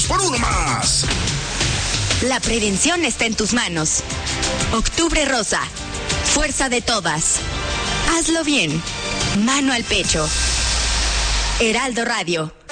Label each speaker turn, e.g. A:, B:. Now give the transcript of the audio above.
A: por uno más.
B: La prevención está en tus manos. Octubre Rosa. Fuerza de todas. Hazlo bien. Mano al pecho. Heraldo Radio.